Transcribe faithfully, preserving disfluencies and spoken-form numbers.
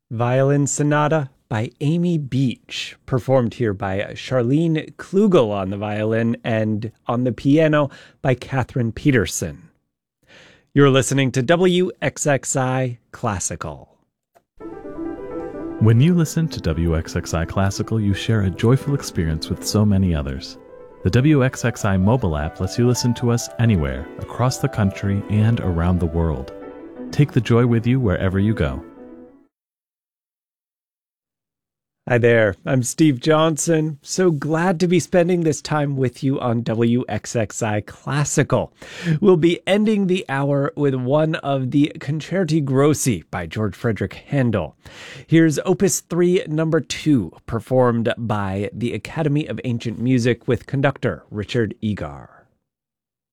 Violin Sonata by Amy Beach, performed here by Charlene Klugel on the violin and on the piano by Catherine Peterson. You're listening to W X X I Classical. When you listen to W X X I Classical, you share a joyful experience with so many others. The W X X I mobile app lets you listen to us anywhere, across the country and around the world. Take the joy with you wherever you go. Hi there, I'm Steve Johnson. So glad to be spending this time with you on W X X I Classical. We'll be ending the hour with one of the Concerti Grossi by George Frederick Handel. Here's Opus three, number two, performed by the Academy of Ancient Music with conductor Richard Egar.